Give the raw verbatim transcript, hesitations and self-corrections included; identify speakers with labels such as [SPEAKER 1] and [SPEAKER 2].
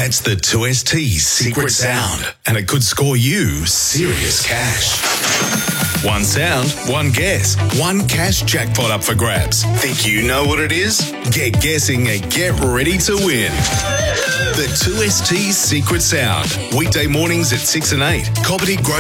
[SPEAKER 1] That's the two S T's secret sound, and it could score you serious cash. One sound, one guess, one cash jackpot up for grabs. Think you know what it is? Get guessing and get ready to win. The two S T's secret sound. Weekday mornings at six and eight. Cobbitty Grove